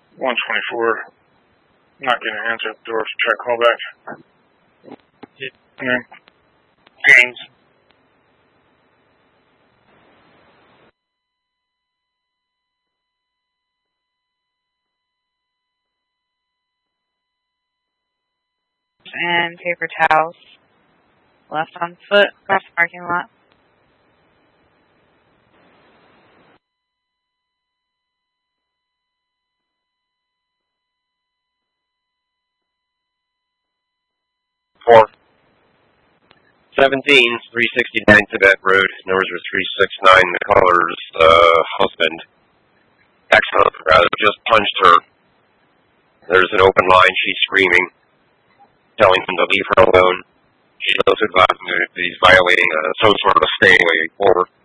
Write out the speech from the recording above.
124. Not getting an answer at the door, so try to call back. James. And paper towels left on foot across the parking lot. Four. 17, 369 Tibet Road. Numbers are 369. The caller's husband. Ex-husband, rather, just punched her. There's an open line. She's screaming, telling him to leave her alone. She's also advising that he's violating some sort of a stay order.